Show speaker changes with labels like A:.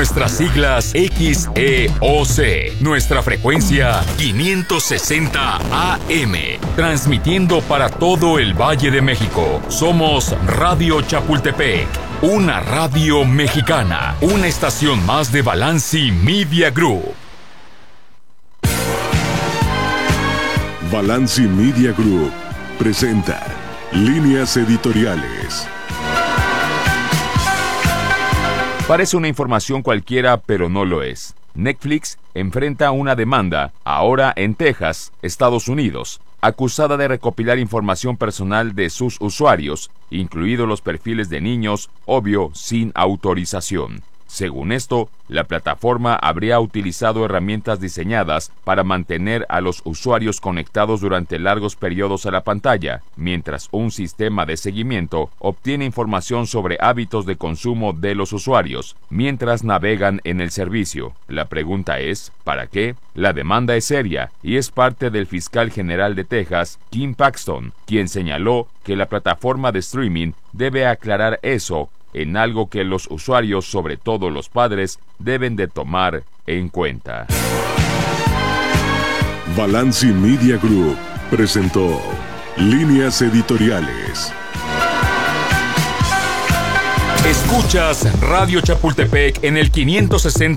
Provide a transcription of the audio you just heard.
A: Nuestras siglas XEOC. Nuestra frecuencia 560 AM. Transmitiendo para todo el Valle de México. Somos Radio Chapultepec. Una radio mexicana. Una estación más de Balanci Media Group.
B: Balanci Media Group presenta Líneas Editoriales.
C: Parece una información cualquiera, pero no lo es. Netflix enfrenta una demanda, ahora en Texas, Estados Unidos, acusada de recopilar información personal de sus usuarios, incluidos los perfiles de niños, obvio, sin autorización. Según esto, la plataforma habría utilizado herramientas diseñadas para mantener a los usuarios conectados durante largos periodos a la pantalla, mientras un sistema de seguimiento obtiene información sobre hábitos de consumo de los usuarios, mientras navegan en el servicio. La pregunta es, ¿para qué? La demanda es seria y es parte del fiscal general de Texas, Kim Paxton, quien señaló que la plataforma de streaming debe aclarar eso en algo que los usuarios, sobre todo los padres, deben de tomar en cuenta.
B: Balanci Media Group presentó Líneas Editoriales.
A: Escuchas Radio Chapultepec en el 560